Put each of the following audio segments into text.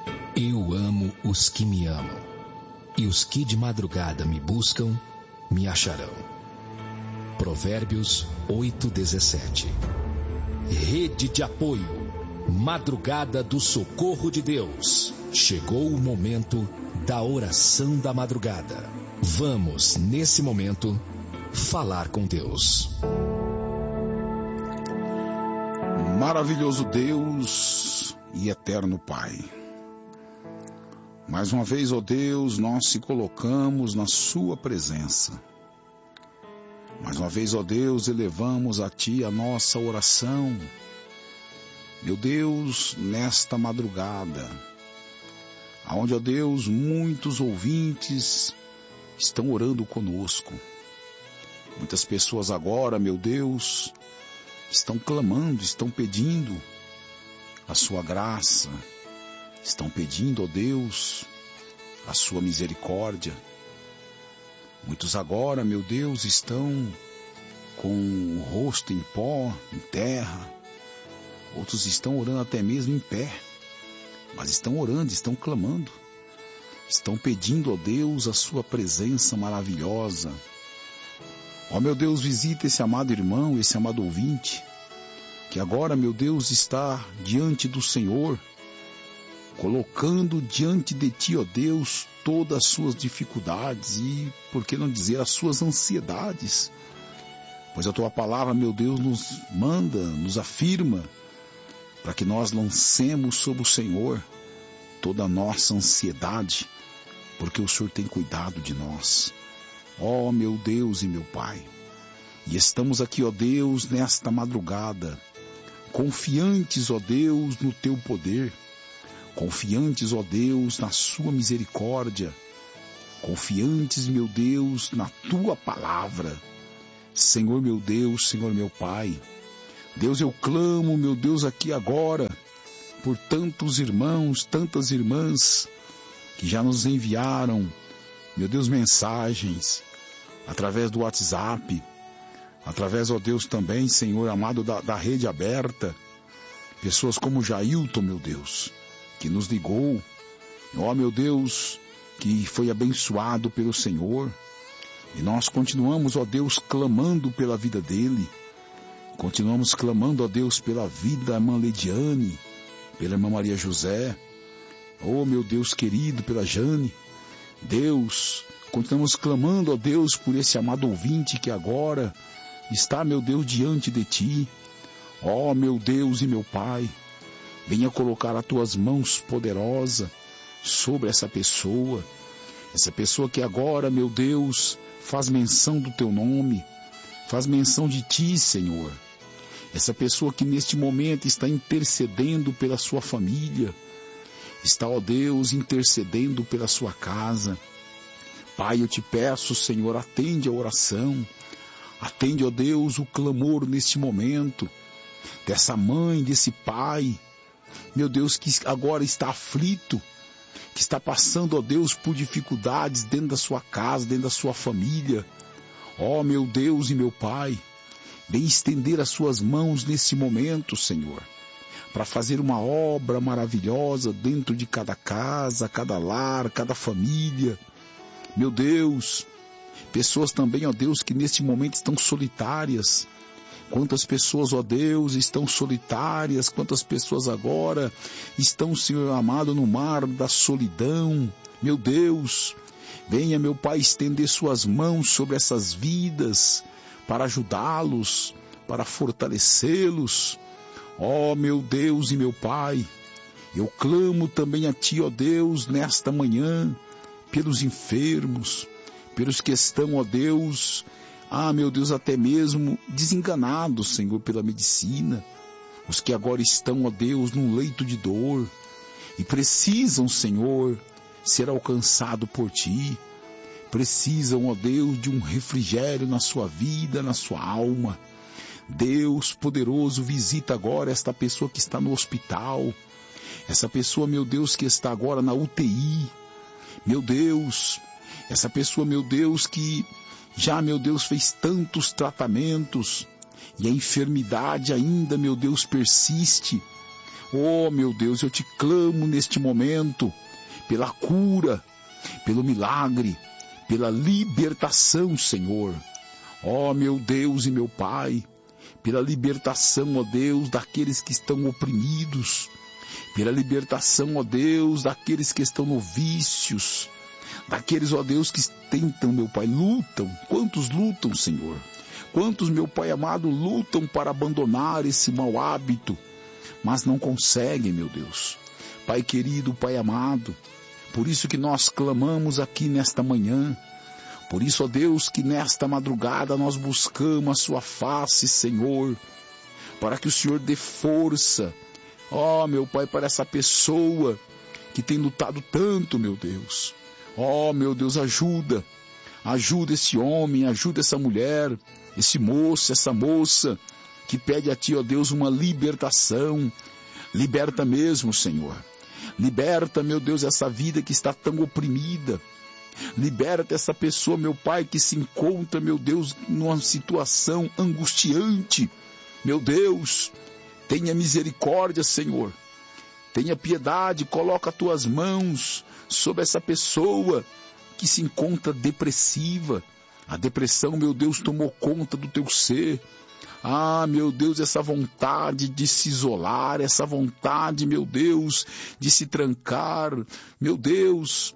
Eu amo os que me amam, e os que de madrugada me buscam, me acharão. Provérbios 8:17. Rede de apoio, Madrugada do Socorro de Deus. Chegou o momento da oração da madrugada. Vamos, nesse momento, falar com Deus. Maravilhoso Deus e eterno Pai, mais uma vez, ó Deus, nós se colocamos na sua presença. Mais uma vez, ó Deus, elevamos a Ti a nossa oração. Meu Deus, nesta madrugada, aonde, ó Deus, muitos ouvintes estão orando conosco. Muitas pessoas agora, meu Deus, estão clamando, estão pedindo a sua graça, estão pedindo, ó Deus, a sua misericórdia. Muitos agora, meu Deus, estão com o rosto em pó, em terra. Outros estão orando até mesmo em pé, mas estão orando, estão clamando, estão pedindo, ó Deus, a sua presença maravilhosa. Ó meu Deus, visita esse amado irmão, esse amado ouvinte, que agora, meu Deus, está diante do Senhor, colocando diante de Ti, ó Deus, todas as suas dificuldades e, por que não dizer, as suas ansiedades. Pois a Tua palavra, meu Deus, nos manda, nos afirma, para que nós lancemos sobre o Senhor toda a nossa ansiedade, porque o Senhor tem cuidado de nós. Ó meu Deus e meu Pai, e estamos aqui, ó Deus, nesta madrugada, confiantes, ó Deus, no Teu poder, confiantes, ó Deus, na sua misericórdia, confiantes, meu Deus, na Tua palavra. Senhor meu Deus, Senhor meu Pai, Deus, eu clamo, meu Deus, aqui agora, por tantos irmãos, tantas irmãs, que já nos enviaram, meu Deus, mensagens, através do WhatsApp, através, ó Deus, também, Senhor amado, da rede aberta, pessoas como Jailton, meu Deus, que nos ligou, ó meu Deus, que foi abençoado pelo Senhor, e nós continuamos, ó Deus, clamando pela vida dele, continuamos clamando, ó Deus, pela vida da irmã Lediane, pela irmã Maria José, ó meu Deus querido, pela Jane, Deus, continuamos clamando, ó Deus, por esse amado ouvinte que agora está, meu Deus, diante de Ti, ó meu Deus e meu Pai, venha colocar as Tuas mãos poderosas sobre essa pessoa que agora, meu Deus, faz menção do Teu nome, faz menção de Ti, Senhor. Essa pessoa que neste momento está intercedendo pela sua família, está, ó Deus, intercedendo pela sua casa. Pai, eu te peço, Senhor, atende a oração, atende, ó Deus, o clamor neste momento, dessa mãe, desse pai, meu Deus, que agora está aflito, que está passando, ó Deus, por dificuldades dentro da sua casa, dentro da sua família. Ó meu Deus e meu Pai, vem estender as suas mãos nesse momento, Senhor, para fazer uma obra maravilhosa dentro de cada casa, cada lar, cada família. Meu Deus, pessoas também, ó Deus, que neste momento estão solitárias. Quantas pessoas, ó Deus, estão solitárias, quantas pessoas agora estão, Senhor amado, no mar da solidão. Meu Deus, venha, meu Pai, estender suas mãos sobre essas vidas, para ajudá-los, para fortalecê-los. Ó meu Deus e meu Pai, eu clamo também a Ti, ó Deus, nesta manhã, pelos enfermos, pelos que estão, ó Deus, meu Deus, até mesmo desenganados, Senhor, pela medicina, os que agora estão, ó Deus, num leito de dor, e precisam, Senhor, ser alcançado por Ti, precisam, ó Deus, de um refrigério na sua vida, na sua alma. Deus poderoso, visita agora esta pessoa que está no hospital, essa pessoa, meu Deus, que está agora na UTI, meu Deus, essa pessoa, meu Deus, que já, meu Deus, fez tantos tratamentos e a enfermidade ainda, meu Deus, persiste. Oh, meu Deus, eu te clamo neste momento pela cura, pelo milagre, pela libertação, Senhor. Oh, meu Deus e meu Pai, pela libertação, ó Deus, daqueles que estão oprimidos, pela libertação, ó Deus, daqueles que estão no vícios, daqueles, ó Deus, que tentam, meu Pai, lutam. Quantos lutam, Senhor? Quantos, meu Pai amado, lutam para abandonar esse mau hábito, mas não conseguem, meu Deus. Pai querido, Pai amado, por isso que nós clamamos aqui nesta manhã, por isso, ó Deus, que nesta madrugada nós buscamos a sua face, Senhor, para que o Senhor dê força, ó meu Pai, para essa pessoa que tem lutado tanto, meu Deus. Ó meu Deus, ajuda esse homem, ajuda essa mulher, esse moço, essa moça, que pede a Ti, ó Deus, uma libertação. Liberta mesmo, Senhor. Liberta, meu Deus, essa vida que está tão oprimida. Liberta essa pessoa, meu Pai, que se encontra, meu Deus, numa situação angustiante. Meu Deus, tenha misericórdia, Senhor. Tenha piedade, coloca as Tuas mãos sobre essa pessoa que se encontra depressiva. A depressão, meu Deus, tomou conta do teu ser. Ah, meu Deus, essa vontade de se isolar, essa vontade, meu Deus, de se trancar. Meu Deus,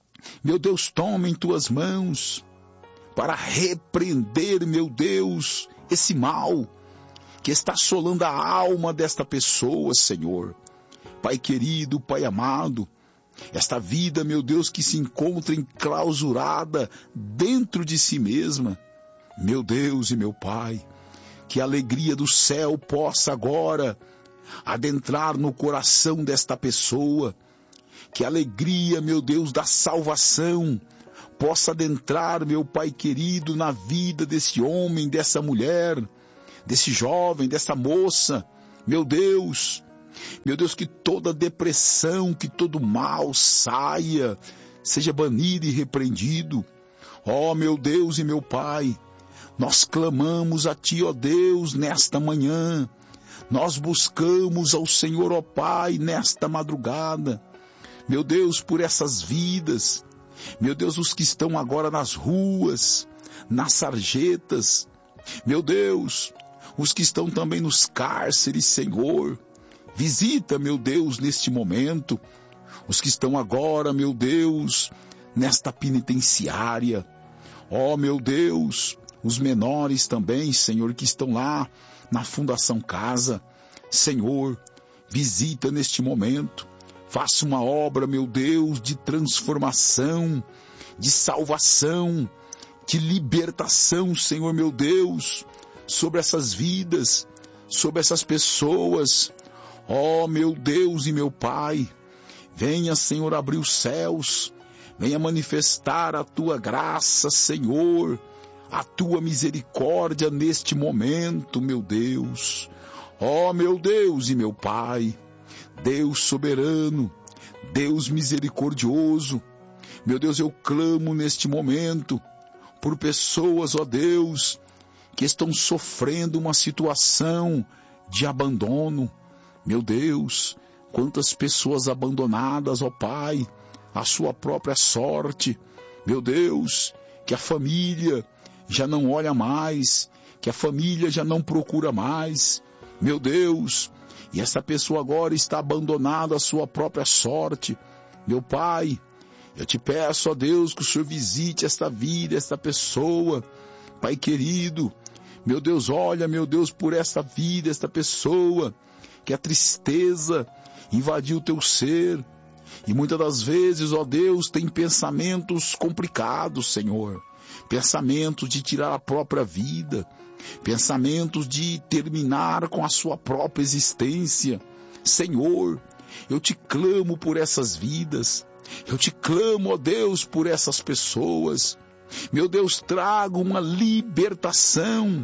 toma em Tuas mãos para repreender, meu Deus, esse mal que está assolando a alma desta pessoa, Senhor. Pai querido, Pai amado, esta vida, meu Deus, que se encontra enclausurada dentro de si mesma. Meu Deus e meu Pai, que a alegria do céu possa agora adentrar no coração desta pessoa. Que a alegria, meu Deus, da salvação possa adentrar, meu Pai querido, na vida desse homem, dessa mulher, desse jovem, dessa moça. Meu Deus, que toda depressão, que todo mal saia, seja banido e repreendido. Ó, meu Deus e meu Pai, nós clamamos a Ti, ó Deus, nesta manhã. Nós buscamos ao Senhor, ó Pai, nesta madrugada. Meu Deus, por essas vidas. Meu Deus, os que estão agora nas ruas, nas sarjetas. Meu Deus, os que estão também nos cárceres, Senhor. Visita, meu Deus, neste momento. Os que estão agora, meu Deus, nesta penitenciária. Ó, meu Deus, os menores também, Senhor, que estão lá na Fundação Casa. Senhor, visita neste momento. Faça uma obra, meu Deus, de transformação, de salvação, de libertação, Senhor, meu Deus, sobre essas vidas, sobre essas pessoas. Ó, meu Deus e meu Pai, venha, Senhor, abrir os céus, venha manifestar a Tua graça, Senhor, a Tua misericórdia neste momento, meu Deus. Ó, meu Deus e meu Pai, Deus soberano, Deus misericordioso, meu Deus, eu clamo neste momento por pessoas, ó Deus, que estão sofrendo uma situação de abandono. Meu Deus, quantas pessoas abandonadas, ó Pai, à sua própria sorte. Meu Deus, que a família já não olha mais, que a família já não procura mais. Meu Deus, e essa pessoa agora está abandonada à sua própria sorte. Meu Pai, eu te peço, ó Deus, que o Senhor visite esta vida, esta pessoa. Pai querido, meu Deus, olha, meu Deus, por esta vida, esta pessoa, que a tristeza invadiu o teu ser. E muitas das vezes, ó Deus, tem pensamentos complicados, Senhor. Pensamentos de tirar a própria vida. Pensamentos de terminar com a sua própria existência. Senhor, eu te clamo por essas vidas. Eu te clamo, ó Deus, por essas pessoas. Meu Deus, traga uma libertação,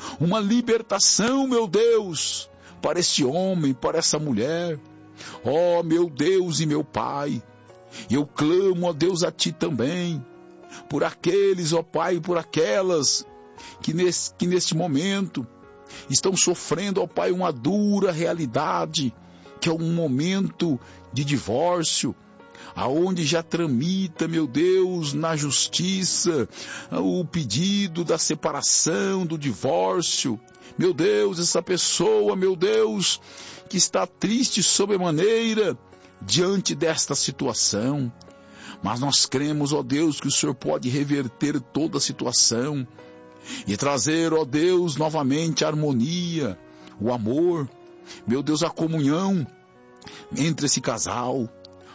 meu Deus, para este homem, para essa mulher. Ó, meu Deus e meu Pai, eu clamo, ó Deus, a Ti também, por aqueles, ó Pai, por aquelas que neste momento estão sofrendo, ó Pai, uma dura realidade que é um momento de divórcio, aonde já tramita, meu Deus, na justiça, o pedido da separação, do divórcio. Meu Deus, essa pessoa, meu Deus, que está triste sobremaneira diante desta situação. Mas nós cremos, ó Deus, que o Senhor pode reverter toda a situação e trazer, ó Deus, novamente a harmonia, o amor, meu Deus, a comunhão entre esse casal.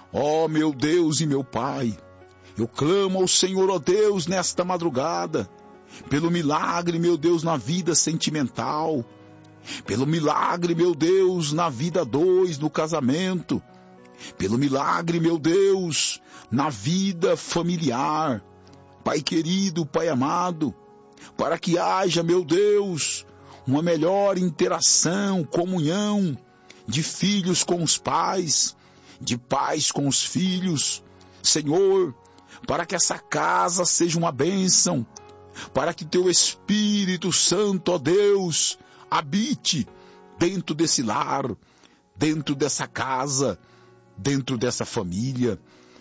Ó meu Deus e meu Pai, eu clamo ao Senhor, ó Deus, nesta madrugada, pelo milagre, meu Deus, na vida sentimental, pelo milagre, meu Deus, na vida dois, no casamento, pelo milagre, meu Deus, na vida familiar. Pai querido, Pai amado, para que haja, meu Deus, uma melhor interação, comunhão de filhos com os pais, de pais com os filhos, Senhor, para que essa casa seja uma bênção, para que teu Espírito Santo, ó Deus, habite dentro desse lar, dentro dessa casa, dentro dessa família.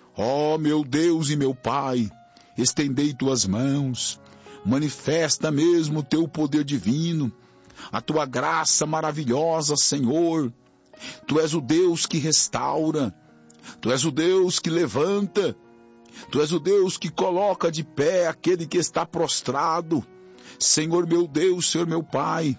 Ó meu Deus e meu Pai, estendei tuas mãos, manifesta mesmo o teu poder divino, a tua graça maravilhosa, Senhor. Tu és o Deus que restaura, Tu és o Deus que levanta, Tu és o Deus que coloca de pé aquele que está prostrado. Senhor meu Deus, Senhor meu Pai,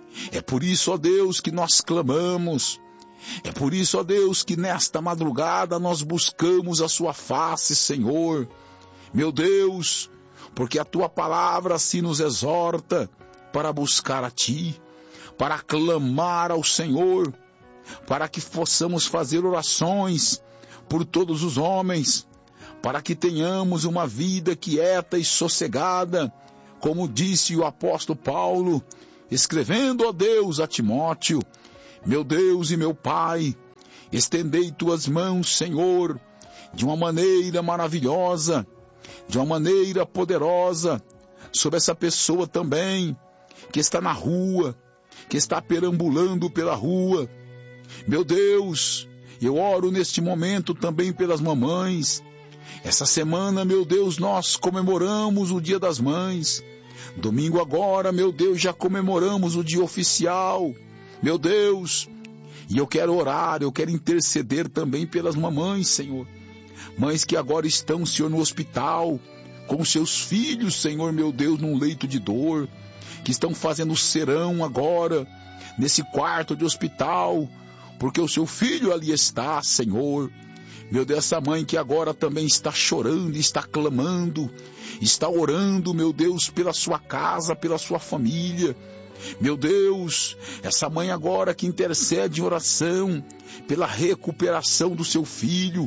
é por isso, ó Deus, que nós clamamos, é por isso, ó Deus, que nesta madrugada nós buscamos a Sua face, Senhor. Meu Deus, porque a Tua palavra assim nos exorta para buscar a Ti, para clamar ao Senhor, para que possamos fazer orações por todos os homens, para que tenhamos uma vida quieta e sossegada, como disse o apóstolo Paulo, escrevendo, ó Deus, a Timóteo. Meu Deus e meu Pai, estendei tuas mãos, Senhor, de uma maneira maravilhosa, de uma maneira poderosa, sobre essa pessoa também, que está na rua, que está perambulando pela rua. Meu Deus, eu oro neste momento também pelas mamães. Essa semana, meu Deus, nós comemoramos o Dia das Mães. Domingo agora, meu Deus, já comemoramos o dia oficial. Meu Deus, e eu quero orar, eu quero interceder também pelas mamães, Senhor. Mães que agora estão, Senhor, no hospital, com seus filhos, Senhor, meu Deus, num leito de dor, que estão fazendo serão agora, nesse quarto de hospital, porque o seu filho ali está, Senhor. Meu Deus, essa mãe que agora também está chorando, está clamando, está orando, meu Deus, pela sua casa, pela sua família. Meu Deus, essa mãe agora que intercede em oração pela recuperação do seu filho,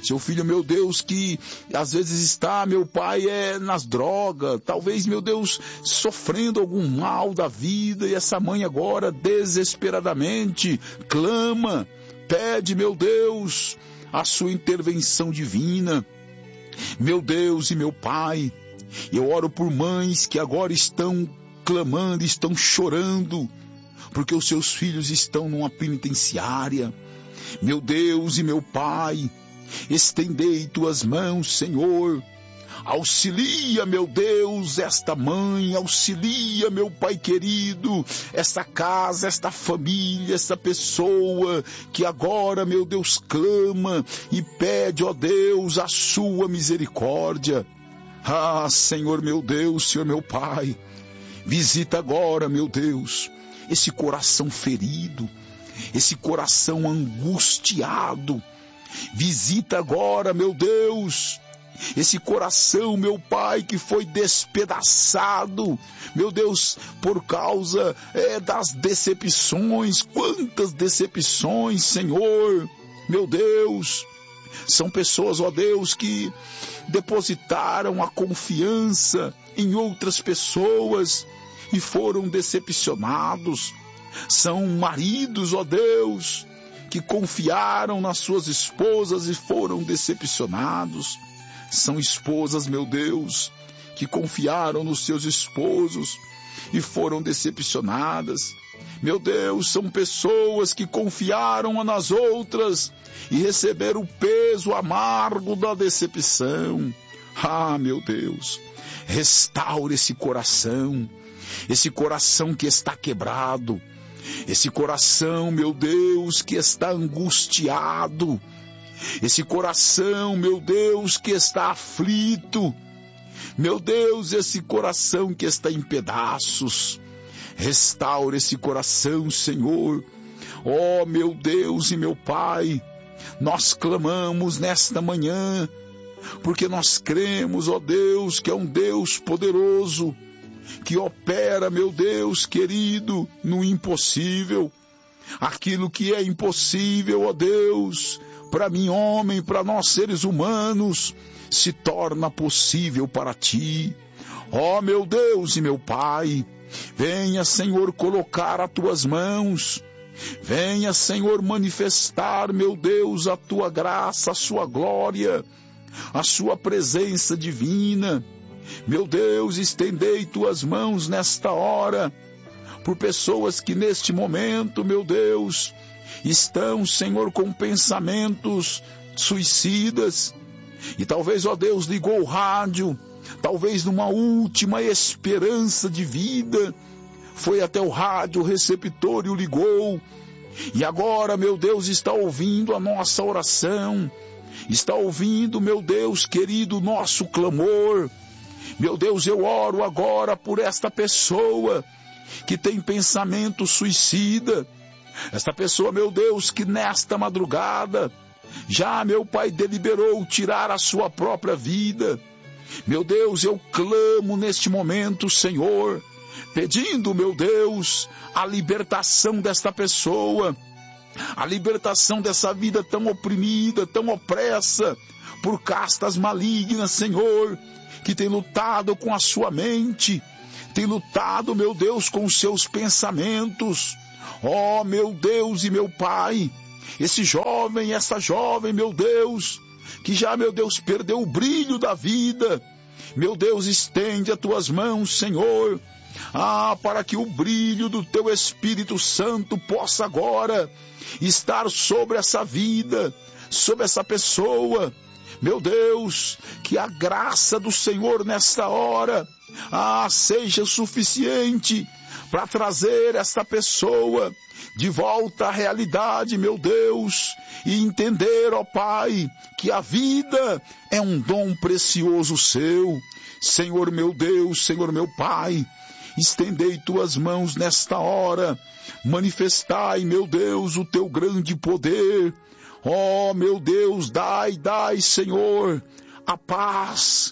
meu Deus, que às vezes está, meu Pai, nas drogas, talvez, meu Deus, sofrendo algum mal da vida, e essa mãe agora desesperadamente clama, pede, meu Deus, a sua intervenção divina. Meu Deus e meu Pai, eu oro por mães que agora estão clamando, estão chorando, porque os seus filhos estão numa penitenciária. Meu Deus e meu Pai, estendei tuas mãos, Senhor. Auxilia, meu Deus, esta mãe, auxilia, meu Pai querido, esta casa, esta família, esta pessoa que agora, meu Deus, clama e pede, ó Deus, a sua misericórdia. Ah, Senhor meu Deus, Senhor meu Pai, visita agora, meu Deus, esse coração ferido, esse coração angustiado. Visita agora, meu Deus, esse coração, meu Pai, que foi despedaçado, meu Deus, por causa das decepções. Quantas decepções, Senhor, meu Deus. São pessoas, ó Deus, que depositaram a confiança em outras pessoas e foram decepcionados. São maridos, ó Deus, que confiaram nas suas esposas e foram decepcionados. São esposas, meu Deus, que confiaram nos seus esposos e foram decepcionadas. Meu Deus, são pessoas que confiaram nas outras e receberam o peso amargo da decepção. Ah, meu Deus, restaure esse coração que está quebrado, esse coração, meu Deus, que está angustiado, esse coração, meu Deus, que está aflito, meu Deus, esse coração que está em pedaços. Restaure esse coração, Senhor. Oh, meu Deus e meu Pai, nós clamamos nesta manhã, porque nós cremos, ó Deus, que é um Deus poderoso, que opera, meu Deus querido, no impossível. Aquilo que é impossível, ó Deus, para mim, homem, para nós seres humanos, se torna possível para Ti. Ó, meu Deus e meu Pai, venha, Senhor, colocar as Tuas mãos. Venha, Senhor, manifestar, meu Deus, a Tua graça, a Sua glória, a Sua presença divina. Meu Deus, estendei Tuas mãos nesta hora, por pessoas que neste momento, meu Deus, estão, Senhor, com pensamentos suicidas, e talvez, ó Deus, ligou o rádio, talvez numa última esperança de vida, foi até o rádio, o receptor e o ligou, e agora, meu Deus, está ouvindo a nossa oração, está ouvindo, meu Deus querido, o nosso clamor. Meu Deus, eu oro agora por esta pessoa que tem pensamento suicida, esta pessoa, meu Deus, que nesta madrugada já, meu Pai, deliberou tirar a sua própria vida. Meu Deus, eu clamo neste momento, Senhor, pedindo, meu Deus, a libertação desta pessoa, a libertação dessa vida tão oprimida, tão opressa, por castas malignas, Senhor, que tem lutado com a sua mente, tem lutado, meu Deus, com os seus pensamentos. Oh, meu Deus e meu Pai, esse jovem, essa jovem, meu Deus, que já, meu Deus, perdeu o brilho da vida. Meu Deus, estende as Tuas mãos, Senhor, para que o brilho do Teu Espírito Santo possa agora estar sobre essa vida, sobre essa pessoa. Meu Deus, que a graça do Senhor nesta hora, seja suficiente para trazer esta pessoa de volta à realidade, meu Deus, e entender, ó Pai, que a vida é um dom precioso seu. Senhor meu Deus, Senhor meu Pai, estendei Tuas mãos nesta hora, manifestai, meu Deus, o Teu grande poder. Oh, meu Deus, dai, Senhor, a paz,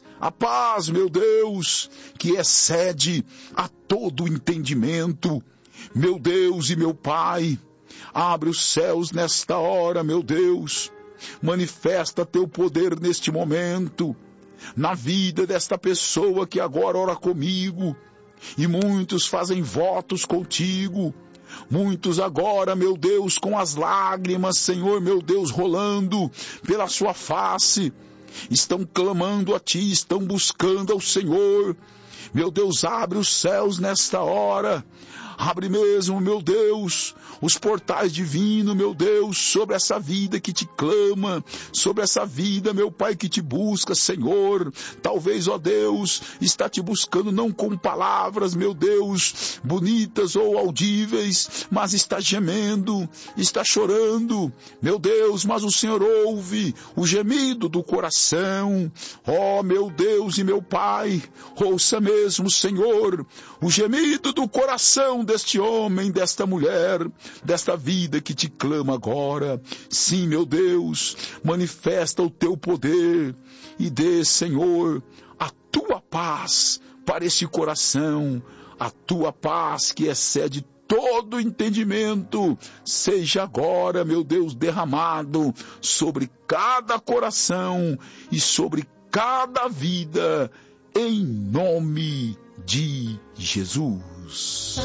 meu Deus, que excede a todo entendimento. Meu Deus e meu Pai, abre os céus nesta hora, meu Deus, manifesta Teu poder neste momento, na vida desta pessoa que agora ora comigo, e muitos fazem votos contigo, muitos agora, meu Deus, com as lágrimas, Senhor, meu Deus, rolando pela sua face, estão clamando a Ti, estão buscando ao Senhor. Meu Deus, abre os céus nesta hora, abre mesmo, meu Deus, os portais divinos, meu Deus, sobre essa vida que Te clama, sobre essa vida, meu Pai, que Te busca, Senhor. Talvez, ó Deus, está Te buscando não com palavras, meu Deus, bonitas ou audíveis, mas está gemendo, está chorando, meu Deus, mas o Senhor ouve o gemido do coração. Ó, meu Deus e meu Pai, ouça mesmo, Senhor, o gemido do coração deste homem, desta mulher, desta vida que Te clama agora. Sim, meu Deus, manifesta o Teu poder e dê, Senhor, a Tua paz para esse coração, a Tua paz que excede todo entendimento, seja agora, meu Deus, derramado sobre cada coração e sobre cada vida, em nome de Jesus.